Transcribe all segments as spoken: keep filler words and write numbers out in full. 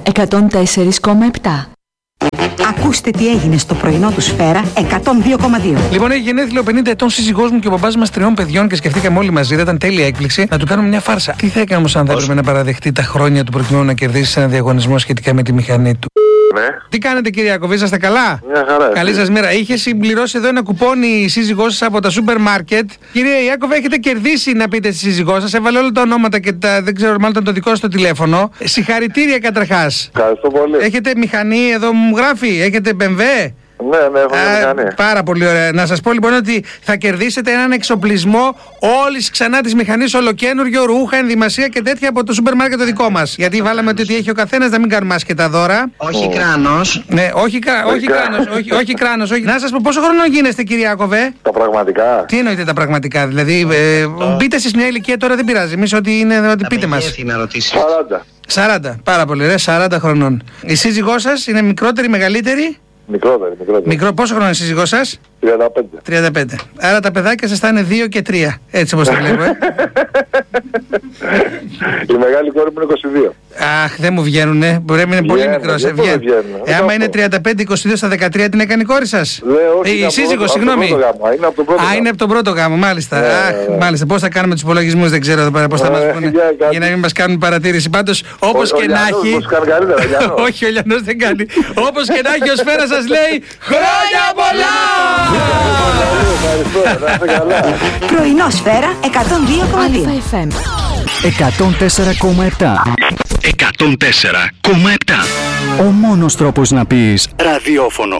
εκατόν τέσσερα κόμμα επτά. Ακούστε τι έγινε στο πρωινό του Σφαίρα εκατόν δύο κόμμα δύο. Λοιπόν, έχει γενέθλιο πενήντα ετών σύζυγός μου και ο μπαμπάς μας τριών παιδιών και σκεφτήκαμε όλοι μαζί, δεν ήταν τέλεια έκπληξη, να του κάνουμε μια φάρσα. Τι θα έκανε όμως αν δεν έπρεπε να παραδεχτεί τα χρόνια του προκειμένου να κερδίσει σε ένα διαγωνισμό σχετικά με τη μηχανή του? Ναι. Τι κάνετε, κύριε Ιακωβή, είσαστε καλά? Μια χαρά. Καλή σας μέρα. Είχε συμπληρώσει εδώ ένα κουπόνι η σύζυγός σας από τα σούπερ μάρκετ. Κύριε Ιάκωβε, έχετε κερδίσει να πείτε στη σύζυγό σας. Έβαλε όλα τα ονόματα και τα, δεν ξέρω, μάλλον ήταν το δικό σας το τηλέφωνο. Συγχαρητήρια καταρχάς. Ευχαριστώ πολύ. Έχετε μηχανή, εδώ μου γράφει, έχετε μπι εμ ντάμπλιου? Ναι, ναι, έχω μια μηχανή. Πάρα πολύ ωραία. Να σας πω λοιπόν ότι θα κερδίσετε έναν εξοπλισμό όλης ξανά της μηχανής, ολοκένουργιο, ρούχα, ενδυμασία και τέτοια από το σούπερ μάρκετ το δικό μας. Γιατί βάλαμε ότι έχει ο καθένας, να μην κάνουμε άσχετα δώρα. Όχι κράνος. Ναι, όχι, κρα... όχι κράνος. Όχι, όχι κράνος. Όχι. Να σας πω, πόσο χρόνο γίνεστε, κύριε Ιάκωβε? Τα πραγματικά. Τι εννοείτε τα πραγματικά? Δηλαδή, ε, μπείτε εσείς μια ηλικία τώρα, δεν πειράζει. Εμείς ό,τι είναι, ό,τι πείτε μας. σαράντα. σαράντα. Πάρα πολύ ωραία, σαράντα χρονών. Η σύζυγός σας είναι μικρότερη, μεγαλύτερη? Μικρότερη, μικρότερη. Μικρό, πόσο χρόνο είναι η σύζυγός σας? τριάντα πέντε. τριάντα πέντε. Άρα τα παιδάκια σας θα είναι δύο και τρία. Έτσι όπως τα βλέπω, ε. Η μεγάλη κόρη μου είναι είκοσι δύο. Αχ, δεν μου βγαίνουνε. Μπορεί να είναι πολύ μικρός. Ε, βγαίνει. Ε, άμα είναι τριάντα πέντε είκοσι δύο στα δεκατρία, την έκανε η κόρη σας? Ναι, όχι. Ε, η σύζυγος, συγγνώμη. Είναι από τον πρώτο Α, είναι από τον πρώτο γάμο, μάλιστα. Ναι, Αχ, ναι, ναι. μάλιστα. Πώς θα κάνουμε τους υπολογισμούς, δεν ξέρω εδώ πέρα πώς θα μας πούνε. Για να μην μας κάνουν παρατήρηση. Πάντως, όπως και να έχει. Όχι, ο Λιανός δεν κάνει. Όπως και να έχει, ο Σφαίρας σας λέει χρόνια πολλά! Πρωινό Σφαίρα εκατόν δύο κόμμα δύο. εκατόν τέσσερα κόμμα επτά. εκατόν τέσσερα κόμμα επτά. Ο μόνος τρόπος να πεις ραδιόφωνο.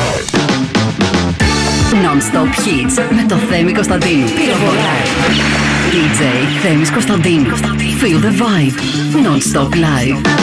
Non-stop hits με το Θέμη Κωνσταντίνου. Πυροβολά. ντι τζέι Θέμης Κωνσταντίνου. Feel the vibe. Non-stop live.